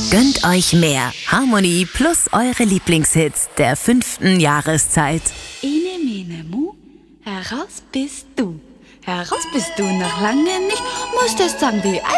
Gönnt euch mehr Harmonie plus eure Lieblingshits der 5. Jahreszeit. Ene, mene, mu, heraus bist du. Heraus bist du, noch lange nicht, musstest sagen wie